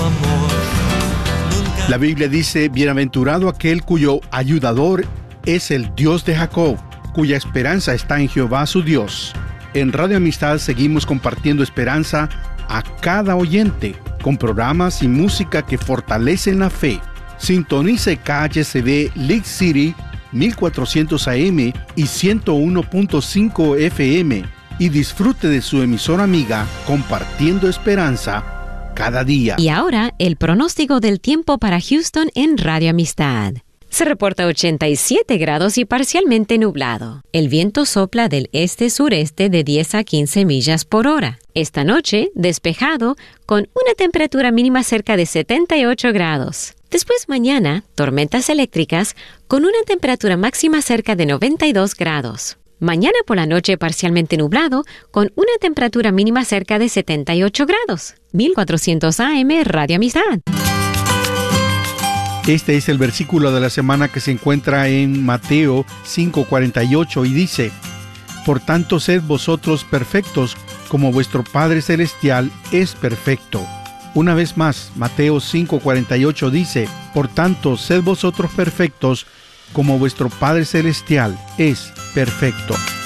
La Biblia dice: bienaventurado aquel cuyo ayudador es el Dios de Jacob, cuya esperanza está en Jehová su Dios. En Radio Amistad seguimos compartiendo esperanza a cada oyente, con programas y música que fortalecen la fe. Sintonice KHCD League City 1400 AM y 101.5 FM y disfrute de su emisora amiga compartiendo esperanza cada día. Y ahora el pronóstico del tiempo para Houston en Radio Amistad. Se reporta 87 grados y parcialmente nublado. El viento sopla del este-sureste de 10 a 15 millas por hora. Esta noche, despejado, con una temperatura mínima cerca de 78 grados. Después mañana, tormentas eléctricas, con una temperatura máxima cerca de 92 grados. Mañana por la noche parcialmente nublado, con una temperatura mínima cerca de 78 grados. 1400 AM, Radio Amistad. Este es el versículo de la semana que se encuentra en Mateo 5:48 y dice: Por tanto, sed vosotros perfectos, como vuestro Padre Celestial es perfecto. Una vez más, Mateo 5:48 dice: Por tanto, sed vosotros perfectos, como vuestro Padre Celestial es perfecto.